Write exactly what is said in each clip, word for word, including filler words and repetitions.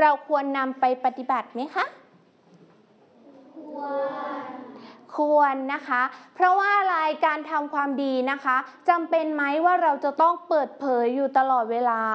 เราควรนำไปปฏิบัติไหมคะควรควรนะคะเพราะว่าอะไรการทำความดีนะคะจำเป็นไหมว่าเราจะต้องเปิดเผยอยู่ตลอดเวลา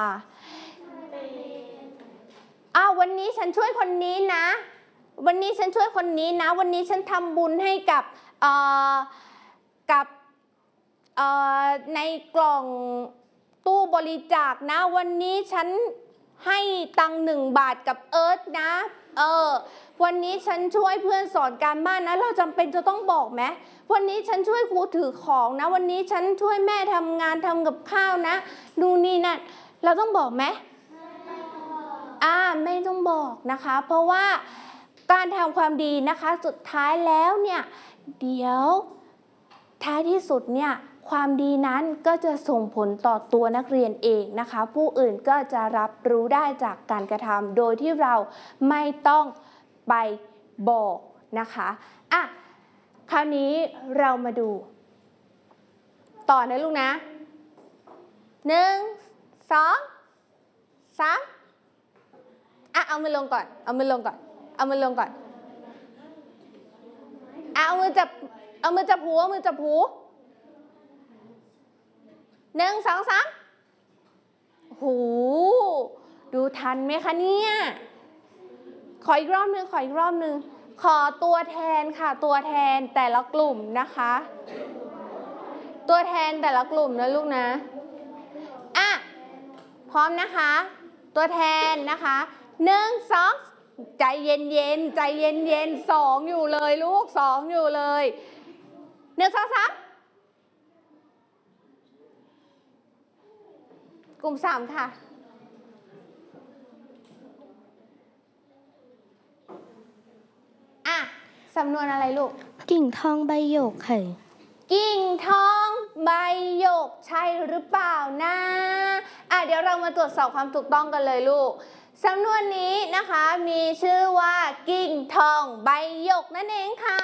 อ้าววันนี้ฉันช่วยคนนี้นะวันนี้ฉันช่วยคนนี้นะวันนี้ฉันทำบุญให้กับเอ่อกับเอ่อในกล่องตู้บริจาคนะวันนี้ฉันให้ตังค์หนึ่งบาทกับเอิร์ธนะเออวันนี้ฉันช่วยเพื่อนสอนการบ้านนะเราจำเป็นจะต้องบอกไหมวันนี้ฉันช่วยครูถือของนะวันนี้ฉันช่วยแม่ทำงานทำกับข้าวนะดูนี่นั่นเราต้องบอกไหมอ่าไม่ต้องบอกนะคะเพราะว่าการทำความดีนะคะสุดท้ายแล้วเนี่ยเดี๋ยวท้ายที่สุดเนี่ยความดีนั้นก็จะส่งผลต่อตัวนักเรียนเองนะคะผู้อื่นก็จะรับรู้ได้จากการกระทำโดยที่เราไม่ต้องไปบอกนะคะอ่ะคราวนี้เรามาดูต่อนะลูกนะหนึ่งสองสามอ่ะเอามือลงก่อนเอามือลงก่อนเอามือลงก่อนอ่ะเอามือจับเอามือจับหูเอามือจับหูหนึ่งสองสามโหดูทันไหมคะเนี่ยขออีกรอบนึงขออีกรอบนึงขอตัวแทนค่ะตัวแทนแต่ละกลุ่มนะคะตัวแทนแต่ละกลุ่มนะลูกนะอ่ะพร้อมนะคะตัวแทนนะคะหนึ่งสองใจเย็นเย็นใจเย็นเย็นสองอยู่เลยลูกสองอยู่เลยหนึ่งสองสามกลุ่มสามค่ะอ่ะสำนวนอะไรลูกกิ่งทองใบหยกค่ะกิ่งทองใบหยกใช่หรือเปล่านะอ่ะเดี๋ยวเรามาตรวจสอบความถูกต้องกันเลยลูกสำนวนนี้นะคะมีชื่อว่ากิ่งทองใบหยกนั่นเองค่ะ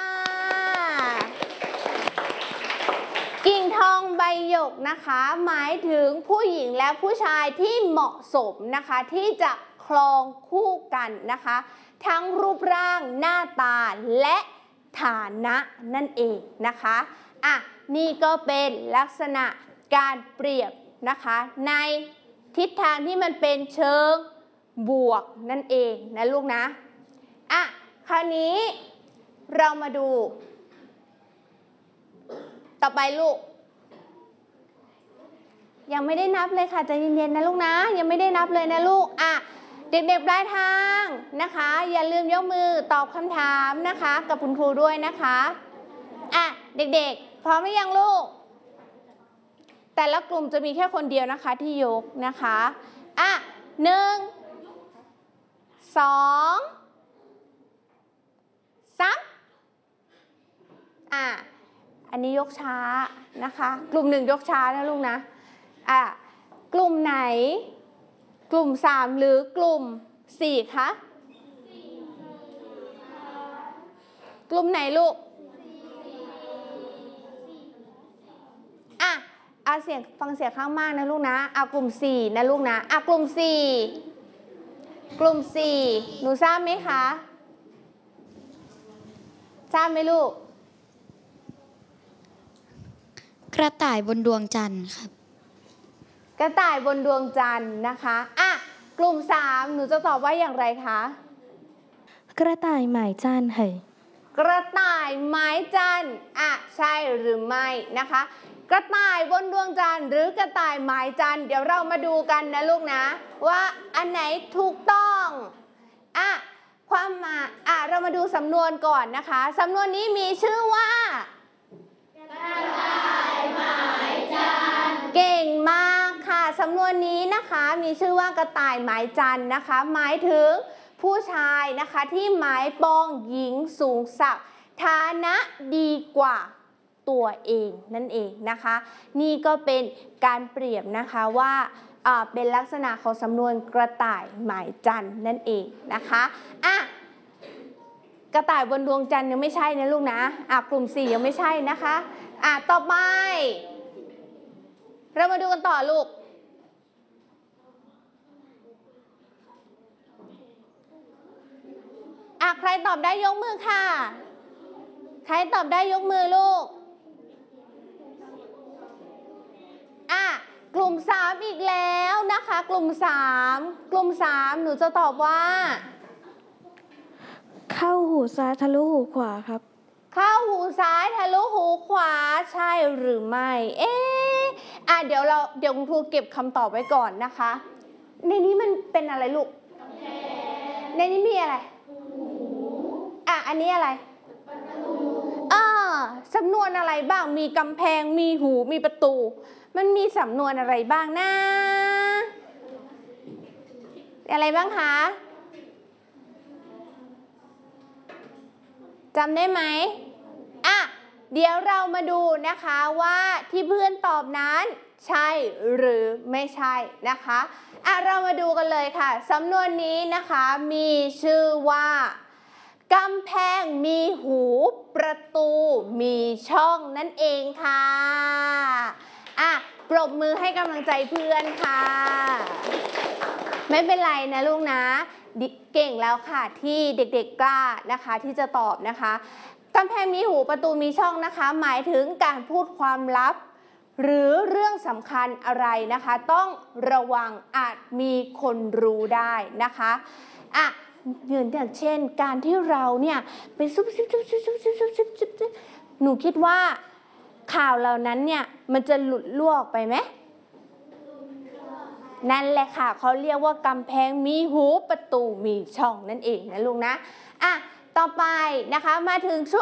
กิ่งทองใบหยกนะคะหมายถึงผู้หญิงและผู้ชายที่เหมาะสมนะคะที่จะครองคู่กันนะคะทั้งรูปร่างหน้าตาและฐานะนั่นเองนะคะอ่ะนี่ก็เป็นลักษณะการเปรียบนะคะในทิศทางที่มันเป็นเชิงบวกนั่นเองนะลูกนะอ่ะคราวนี้เรามาดูต่อไปลูกยังไม่ได้นับเลยค่ะใจเย็นๆนะลูกนะยังไม่ได้นับเลยนะลูกอ่ะเด็กๆปลายทางนะคะอย่าลืมยกมือตอบคำถามนะคะกับคุณครูด้วยนะคะอ่ะเด็กๆพร้อมหรือยังลูกแต่ละกลุ่มจะมีแค่คนเดียวนะคะที่ยกนะคะอ่ะหนึ่งสองสามอ่ะอันนี้ยกช้านะคะกลุ่มหนึ่งยกช้านะลูกนะอ่ะกลุ่มไหนกลุ่มสามหรือกลุ่มสี่คะกลุ่มไหนลูกอ่ะเอาเสียงฟังเสียงข้างมากนะลูกนะเอากลุ่มสี่นะลูกนะอ่ะกลุ่มสี่กลุ่มสี่หนูทราบไหมคะทราบไหมลูกกระต่ายบนดวงจันทร์ครับกระต่ายบนดวงจันทร์นะคะอ่ะกลุ่มสามหนูจะตอบว่าอย่างไรคะกระต่ายหมายจันทร์ค่ะกระต่ายไม้จันทร์อ่ะใช่หรือไม่นะคะกระต่ายบนดวงจันทร์หรือกระต่ายไม้จันทร์เดี๋ยวเรามาดูกันนะลูกนะว่าอันไหนถูกต้องอ่ะความมาอ่ะเรามาดูสำนวนก่อนนะคะสำนวนนี้มีชื่อว่ากระต่ายไม้จันทร์เก่งมากค่ะสำนวนนี้นะคะมีชื่อว่ากระต่ายไม้จันทร์นะคะหมายถึงผู้ชายนะคะที่หมายปองหญิงสูงศักดิ์ฐานะดีกว่าตัวเองนั่นเองนะคะนี่ก็เป็นการเปรียบนะคะว่าเป็นลักษณะของสำนวนกระต่ายหมายจันทร์นั่นเองนะคะอ่ะกระต่ายบนดวงจันทร์ยังไม่ใช่นะลูกนะอ่ะกลุ่มสี่ยังไม่ใช่นะคะอ่ะต่อไปเรามาดูกันต่อลูกตอบได้ยกมือค่ะ ใครตอบได้ยกมือลูก อ่ะ กลุ่มสามอีกแล้วนะคะ กลุ่มสามกลุ่มสามหนูจะตอบว่าเข้าหูซ้ายทะลุหูขวาครับเข้าหูซ้ายทะลุหูขวาใช่หรือไม่ เอ๊ะอ่ะเดี๋ยวเราเดี๋ยวคุณครูเก็บคำตอบไว้ก่อนนะคะ ในนี้มันเป็นอะไรลูก ในนี้มีอะไร อ่ะ อันนี้อะไรอ่าสำนวนอะไรบ้าง มีกำแพง มีหู มีประตู มันมีสำนวนอะไรบ้างนะ อะไรบ้างคะจำได้ไหมอ่ะ เดี๋ยวเรามาดูนะคะว่าที่เพื่อนตอบนั้นใช่หรือไม่ใช่นะคะอ่ะเรามาดูกันเลยค่ะสำนวนนี้นะคะมีชื่อว่ากำแพงมีหูประตูมีช่องนั่นเองค่ะอ่ะปรบมือให้กำลังใจเพื่อนค่ะไม่เป็นไรนะลูกนะเก่งแล้วค่ะที่เด็กๆกล้านะคะที่จะตอบนะคะกำแพงมีหูประตูมีช่องนะคะหมายถึงการพูดความลับหรือเรื่องสำคัญอะไรนะคะต้องระวังอาจมีคนรู้ได้นะคะอ่ะอย่างเช่นการที่เราเนี่ยไปซุบซิบซุบซิบซุบซิบซุบซิบซุบซิบหนูคิดว่าข่าวเหล่านั้นเนี่ยมันจะหลุดล่วงไปไหมนั่นแหละค่ะเขาเรียกว่ากำแพงมีหูประตูมีช่องนั่นเองนะลุงนะอ่ะต่อไปนะคะมาถึงช่วง